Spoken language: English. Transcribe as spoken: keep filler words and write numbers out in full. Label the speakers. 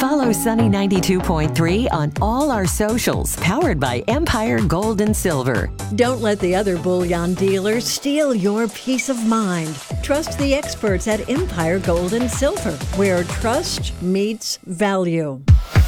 Speaker 1: Follow Sunny ninety-two point three on all our socials, powered by Empire Gold and Silver.
Speaker 2: Don't let the other bullion dealers steal your peace of mind. Trust the experts at Empire Gold and Silver, where trust meets value.